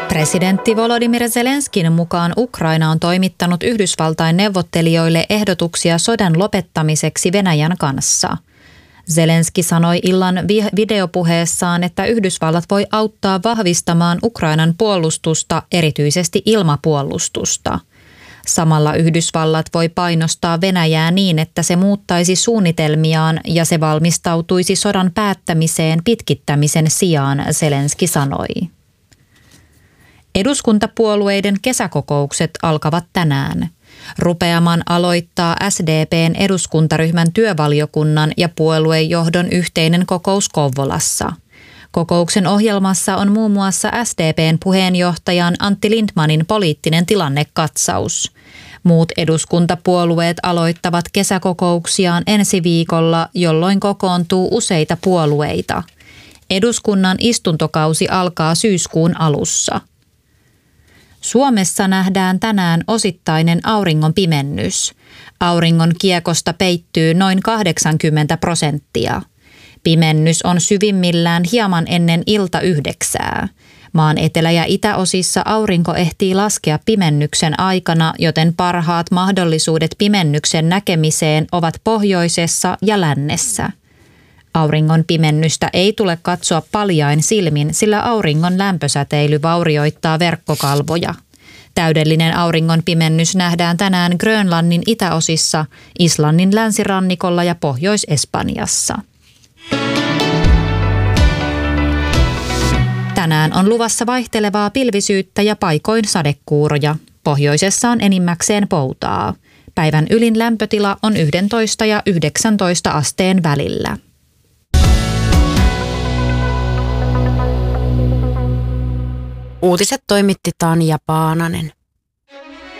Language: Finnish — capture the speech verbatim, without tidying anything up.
Presidentti Volodymyr Zelenskin mukaan Ukraina on toimittanut Yhdysvaltain neuvottelijoille ehdotuksia sodan lopettamiseksi Venäjän kanssa. Zelenski sanoi illan videopuheessaan, että Yhdysvallat voi auttaa vahvistamaan Ukrainan puolustusta, erityisesti ilmapuolustusta. Samalla Yhdysvallat voi painostaa Venäjää niin, että se muuttaisi suunnitelmiaan ja se valmistautuisi sodan päättämiseen pitkittämisen sijaan, Zelenski sanoi. Eduskuntapuolueiden kesäkokoukset alkavat tänään. Rupeaman aloittaa S D P:n eduskuntaryhmän työvaliokunnan ja puoluejohdon yhteinen kokous Kouvolassa. Kokouksen ohjelmassa on muun muassa S D P:n puheenjohtajan Antti Lindmanin poliittinen tilannekatsaus. Muut eduskuntapuolueet aloittavat kesäkokouksiaan ensi viikolla, jolloin kokoontuu useita puolueita. Eduskunnan istuntokausi alkaa syyskuun alussa. Suomessa nähdään tänään osittainen auringon pimennys. Auringon kiekosta peittyy noin kahdeksankymmentä prosenttia. Pimennys on syvimmillään hieman ennen ilta yhdeksää. Maan etelä- ja itäosissa aurinko ehtii laskea pimennyksen aikana, joten parhaat mahdollisuudet pimennyksen näkemiseen ovat pohjoisessa ja lännessä. Auringon pimennystä ei tule katsoa paljain silmin, sillä auringon lämpösäteily vaurioittaa verkkokalvoja. Täydellinen auringon pimennys nähdään tänään Grönlannin itäosissa, Islannin länsirannikolla ja Pohjois-Espanjassa. Tänään on luvassa vaihtelevaa pilvisyyttä ja paikoin sadekuuroja. Pohjoisessa on enimmäkseen poutaa. Päivän ylin lämpötila on yksitoista ja yhdeksäntoista asteen välillä. Uutiset toimitti Tanja Paananen.